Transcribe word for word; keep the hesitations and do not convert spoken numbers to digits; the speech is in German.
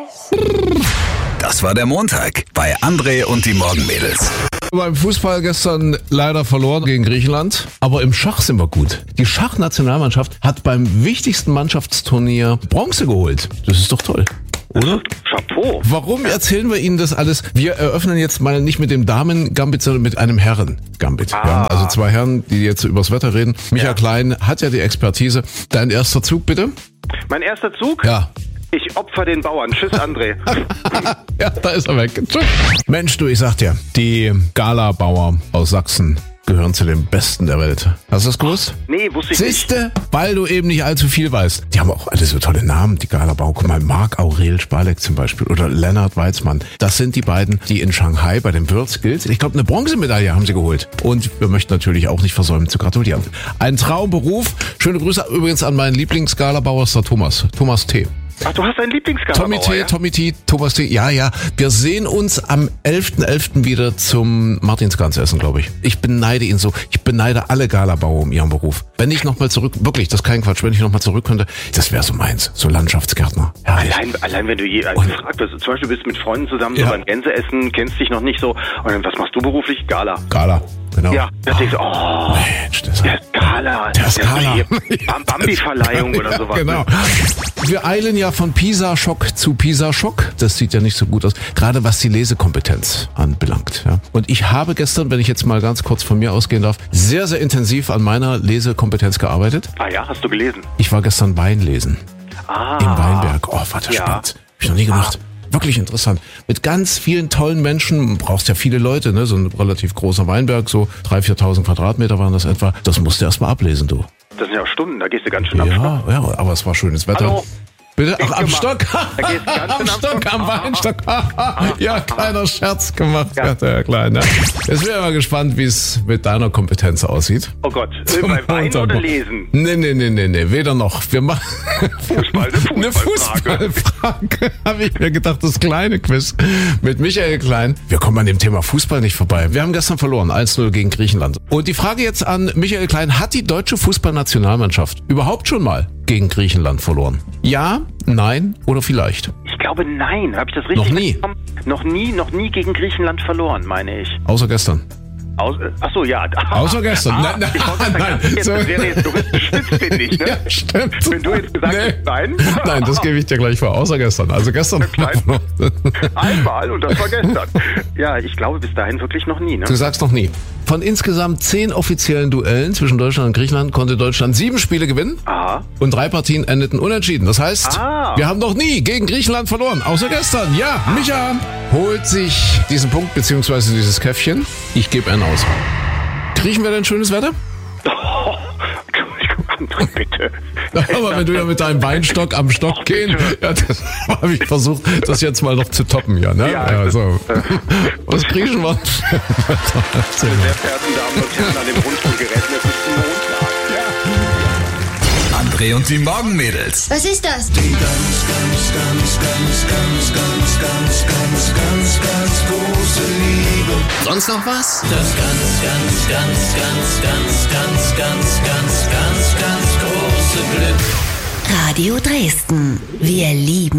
Das war der Montag bei André und die Morgenmädels. Beim Fußball gestern leider verloren gegen Griechenland, aber im Schach sind wir gut. Die Schachnationalmannschaft hat beim wichtigsten Mannschaftsturnier Bronze geholt. Das ist doch toll. Oder? Chapeau. Warum erzählen wir Ihnen das alles? Wir eröffnen jetzt mal nicht mit dem Damen-Gambit, sondern mit einem Herren-Gambit. Ah. Wir haben also zwei Herren, die jetzt übers Wetter reden. Michael Ja. Klein hat ja die Expertise. Dein erster Zug, bitte? Mein erster Zug? Ja. Ich opfer den Bauern. Tschüss, André. Ja, da ist er weg. Tschüss. Mensch, du, ich sag dir, die Gala-Bauer aus Sachsen gehören zu den Besten der Welt. Hast du das gewusst? Nee, wusste ich nicht. Siehste, weil du eben nicht allzu viel weißt. Die haben auch alle so tolle Namen, die Gala-Bauer. Guck mal, Marc Aurel Spalek zum Beispiel oder Lennart Weizmann. Das sind die beiden, die in Shanghai bei den World Skills, ich glaube, eine Bronzemedaille haben sie geholt. Und wir möchten natürlich auch nicht versäumen zu gratulieren. Ein Traumberuf. Schöne Grüße übrigens an meinen Lieblings-Gala-Bauer, ist der Thomas. Thomas T. Ach, du hast einen Lieblingsgala. Tommy T, ja? Tommy T, Thomas T. Ja, ja. Wir sehen uns am elften elften wieder zum Martinsgans-Essen, glaube ich. Ich beneide ihn so. Ich beneide alle Galabauer um ihren Beruf. Wenn ich nochmal zurück, wirklich, das ist kein Quatsch, wenn ich nochmal zurück könnte, das wäre so meins. So Landschaftsgärtner. Herrlich. Allein, allein wenn du je also gefragt wirst, zum Beispiel bist mit Freunden zusammen Ja. so beim Gänseessen, kennst dich noch nicht so. Und dann, was machst du beruflich? Gala. Gala, genau. Ja, da denkst du, oh, Mensch, das der ist Gala. Der ist Gala. Bam- Bambi-Verleihung oder sowas. Genau. Wir eilen ja von Pisa-Schock zu Pisa-Schock. Das sieht ja nicht so gut aus, gerade was die Lesekompetenz anbelangt. Ja. Und ich habe gestern, wenn ich jetzt mal ganz kurz von mir ausgehen darf, sehr, sehr intensiv an meiner Lesekompetenz gearbeitet. Ah ja, hast du gelesen? Ich war gestern Wein lesen Ah. im Weinberg. Oh, war das Ja. spannend. Hab ich noch nie gemacht. Wirklich interessant. Mit ganz vielen tollen Menschen, brauchst ja viele Leute, ne? So ein relativ großer Weinberg, so dreitausend, viertausend Quadratmeter waren das etwa. Das musst du erst mal ablesen, du. Das sind ja auch Stunden, da gehst du ganz schön am Stock. Ja, ja, aber es war schönes Wetter. Hallo? Bitte? Ach, Echt am gemacht. Stock. Da gehst du ganz Am schön am Stock, Stock. am Weinstock. Ja, kleiner Scherz gemacht, Ja. ja. der Kleine. Jetzt bin ich mal gespannt, wie es mit deiner Kompetenz aussieht. Oh Gott, äh, Zum bei Wein Montag. oder Lesen? Nee, nee, nee, nee, nee, weder noch. Wir machen Fußball, eine eine Fußballfrage. Fußballfrage. Habe ich mir gedacht, das kleine Quiz mit Michael Klein. Wir kommen an dem Thema Fußball nicht vorbei. Wir haben gestern verloren, eins null gegen Griechenland. Und die Frage jetzt an Michael Klein, hat die deutsche Fußballnationalmannschaft überhaupt schon mal gegen Griechenland verloren? Ja, nein oder vielleicht? Ich glaube, nein. Habe ich das richtig Noch nie? mitbekommen? Noch nie, noch nie gegen Griechenland verloren, meine ich. Außer gestern. Aus, ach so, ja. Außer gestern. Ah, Nein, nein, ich wollte sagen, nein. das, jetzt, So. das wäre jetzt juristisch spitzfindig, ne? Ja, stimmt. Wenn du jetzt gesagt Nee. hast, nein. Nein, das gebe ich dir gleich vor. Außer gestern. Also gestern. Klein. Einmal und das war gestern. Ja, ich glaube bis dahin wirklich noch nie, ne? Du sagst noch nie. Von insgesamt zehn offiziellen Duellen zwischen Deutschland und Griechenland konnte Deutschland sieben Spiele gewinnen. Aha. Und drei Partien endeten unentschieden. Das heißt, Ah. wir haben noch nie gegen Griechenland verloren. Außer gestern. Ja, Micha holt sich diesen Punkt bzw. dieses Käffchen. Ich gebe einen aus. Kriechen wir denn schönes Wetter? Oh, André, bitte. Aber wenn du ja mit deinem Weinstock am Stock gehen, ja, das habe ich versucht, das jetzt mal noch zu toppen, ja, ne? Ja, Ja, so. Was kriechen wir? Sehr verehrten Damen und Herren an dem Rundfunkgerät, es ist Montag. Ja. André und die Morgenmädels. Was ist das? Die ganz, ganz, ganz, ganz, ganz, ganz, ganz, ganz, ganz, ganz große Liebe. Sonst noch was? Das ganz, ganz, ganz, ganz, ganz, ganz, ganz, ganz, ganz, ganz große Glück. Radio Dresden. Wir lieben